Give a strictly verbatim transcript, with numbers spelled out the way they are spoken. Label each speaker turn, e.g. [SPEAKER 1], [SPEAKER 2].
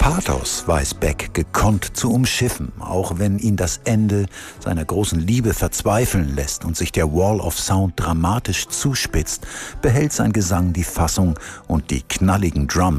[SPEAKER 1] Pathos weiß Beck gekonnt zu umschiffen, auch wenn ihn das Ende seiner großen Liebe verzweifeln lässt und sich der Wall of Sound dramatisch zuspitzt, behält sein Gesang die Fassung und die knalligen Drums